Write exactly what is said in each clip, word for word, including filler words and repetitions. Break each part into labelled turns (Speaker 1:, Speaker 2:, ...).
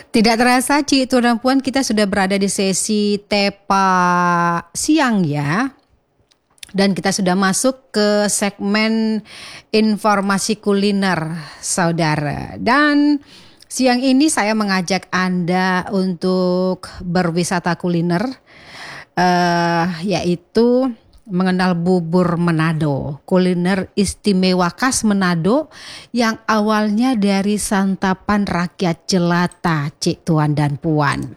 Speaker 1: Tidak terasa Ci Tuan dan Puan, kita sudah berada di sesi Tepa Siang ya. Dan kita sudah masuk ke segmen informasi kuliner saudara. Dan siang ini saya mengajak Anda untuk berwisata kuliner, uh, yaitu mengenal bubur Manado, kuliner istimewa khas Manado yang awalnya dari santapan rakyat jelata, Cik Tuan dan Puan.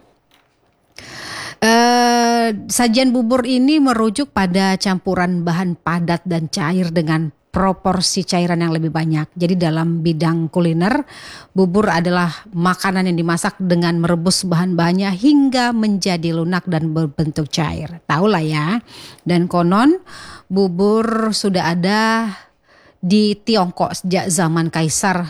Speaker 1: Uh, sajian bubur ini merujuk pada campuran bahan padat dan cair dengan proporsi cairan yang lebih banyak. Jadi dalam bidang kuliner, bubur adalah makanan yang dimasak dengan merebus bahan-bahannya hingga menjadi lunak dan berbentuk cair. Tahulah ya. Dan konon bubur sudah ada di Tiongkok sejak zaman Kaisar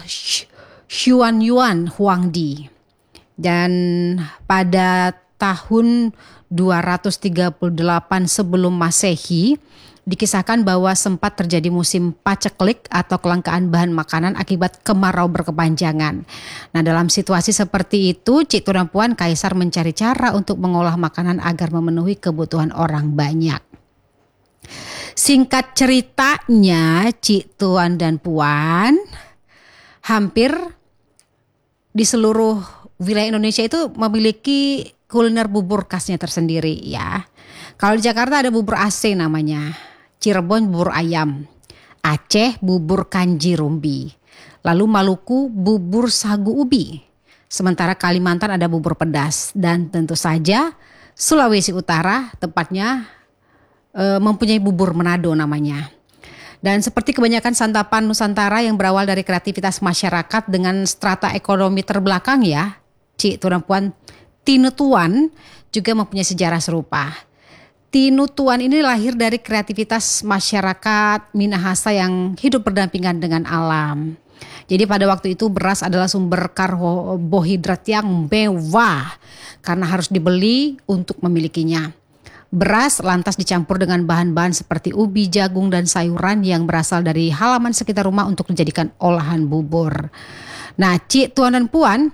Speaker 1: Xuanyuan Huangdi. Dan pada tahun dua ratus tiga puluh delapan sebelum Masehi, dikisahkan bahwa sempat terjadi musim paceklik atau kelangkaan bahan makanan akibat kemarau berkepanjangan. Nah, dalam situasi seperti itu, Cik Tuan dan Puan, Kaisar mencari cara untuk mengolah makanan agar memenuhi kebutuhan orang banyak. Singkat ceritanya, Cik Tuan dan Puan, hampir di seluruh wilayah Indonesia itu memiliki kuliner bubur khasnya tersendiri ya. Kalau di Jakarta ada bubur A C namanya, Cirebon bubur ayam, Aceh bubur kanji rumbi, lalu Maluku bubur sagu ubi. Sementara Kalimantan ada bubur pedas dan tentu saja Sulawesi Utara tepatnya e, mempunyai bubur Manado namanya. Dan seperti kebanyakan santapan Nusantara yang berawal dari kreativitas masyarakat dengan strata ekonomi terbelakang ya, Cik Tuan dan Puan, tinutuan juga mempunyai sejarah serupa. Tinutuan ini lahir dari kreativitas masyarakat Minahasa yang hidup berdampingan dengan alam. Jadi pada waktu itu beras adalah sumber karbohidrat yang mewah karena harus dibeli untuk memilikinya. Beras lantas dicampur dengan bahan-bahan seperti ubi, jagung, dan sayuran yang berasal dari halaman sekitar rumah untuk dijadikan olahan bubur. Nah, Cik Tuan dan Puan,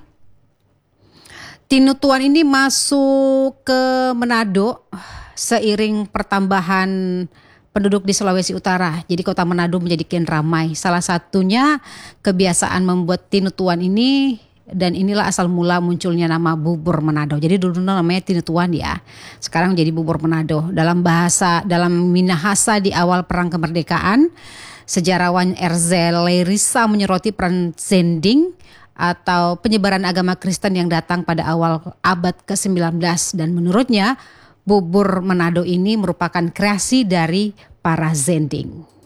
Speaker 1: tinutuan ini masuk ke Manado seiring pertambahan penduduk di Sulawesi Utara. Jadi kota Manado menjadi kian ramai. Salah satunya kebiasaan membuat tinutuan ini, dan inilah asal mula munculnya nama bubur Manado. Jadi dulu namanya tinutuan ya. Sekarang jadi bubur Manado. Dalam bahasa, dalam Minahasa di awal perang kemerdekaan, sejarawan Erzel Lerisa menyoroti peran Zending atau penyebaran agama Kristen yang datang pada awal abad ke sembilan belas, dan menurutnya bubur Manado ini merupakan kreasi dari para Zending.